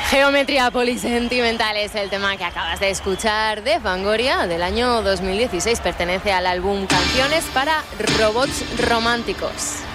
Geometría Polisentimental es el tema que acabas de escuchar de Fangoria del año 2016. Pertenece al álbum Canciones para Robots Románticos.